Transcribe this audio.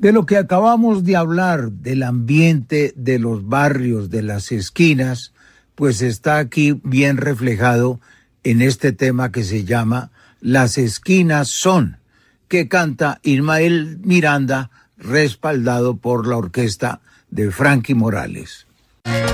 De lo que acabamos de hablar, del ambiente de los barrios, de las esquinas, pues está aquí bien reflejado en este tema que se llama Las esquinas son, que canta Ismael Miranda, respaldado por la orquesta de Frankie Morales.